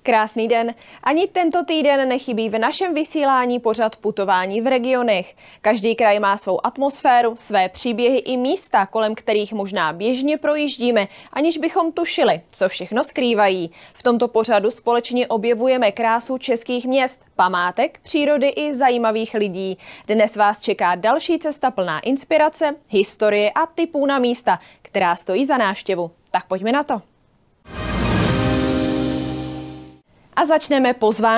Krásný den. Ani tento týden nechybí v našem vysílání pořad Putování v regionech. Každý kraj má svou atmosféru, své příběhy i místa, kolem kterých možná běžně projíždíme, aniž bychom tušili, co všechno skrývají. V tomto pořadu společně objevujeme krásu českých měst, památek, přírody i zajímavých lidí. Dnes vás čeká další cesta plná inspirace, historie a tipů na místa, která stojí za návštěvu. Tak pojďme na to. A začneme pozváním